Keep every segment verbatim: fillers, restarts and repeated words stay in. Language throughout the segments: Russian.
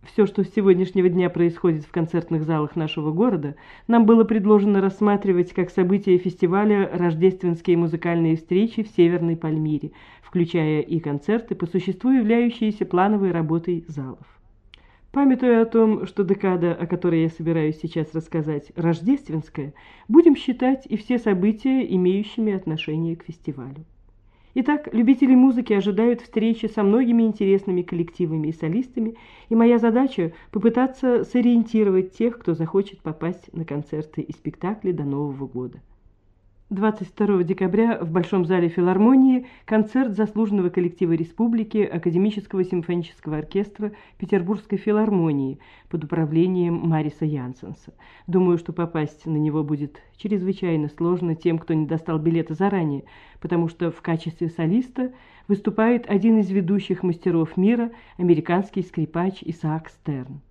все, что с сегодняшнего дня происходит в концертных залах нашего города, нам было предложено рассматривать как события фестиваля «Рождественские музыкальные встречи в Северной Пальмире», включая и концерты, по существу являющиеся плановой работой залов. Памятуя о том, что декада, о которой я собираюсь сейчас рассказать, рождественская, будем считать и все события, имеющими отношение к фестивалю. Итак, любители музыки ожидают встречи со многими интересными коллективами и солистами, и моя задача – попытаться сориентировать тех, кто захочет попасть на концерты и спектакли до Нового года. двадцать второго декабря в Большом зале филармонии концерт заслуженного коллектива Республики Академического симфонического оркестра Петербургской филармонии под управлением Мариса Янсенса. Думаю, что попасть на него будет чрезвычайно сложно тем, кто не достал билета заранее, потому что в качестве солиста выступает один из ведущих мастеров мира, американский скрипач Исаак Стерн.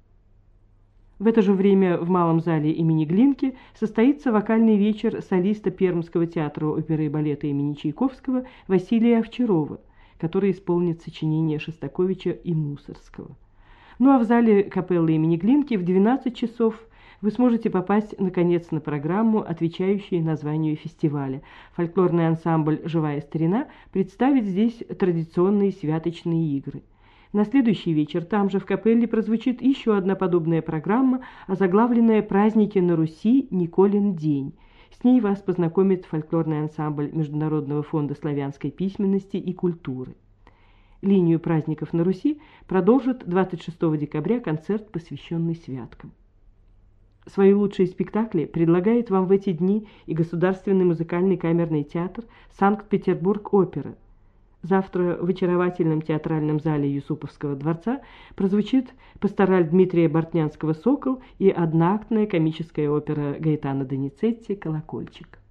В это же время в Малом зале имени Глинки состоится вокальный вечер солиста Пермского театра оперы и балета имени Чайковского Василия Овчарова, который исполнит сочинения Шостаковича и Мусоргского. Ну а в зале капеллы имени Глинки в двенадцать часов вы сможете попасть, наконец, на программу, отвечающую названию фестиваля. Фольклорный ансамбль «Живая старина» представит здесь традиционные святочные игры. На следующий вечер там же в капелле прозвучит еще одна подобная программа, озаглавленная «Праздники на Руси. Николин день». С ней вас познакомит фольклорный ансамбль Международного фонда славянской письменности и культуры. Линию праздников на Руси продолжит двадцать шестого декабря концерт, посвященный святкам. Свои лучшие спектакли предлагает вам в эти дни и Государственный музыкальный камерный театр «Санкт-Петербург-опера». Завтра в очаровательном театральном зале Юсуповского дворца прозвучит пастораль Дмитрия Бортнянского «Сокол» и одноактная комическая опера Гаэтано Доницетти «Колокольчик».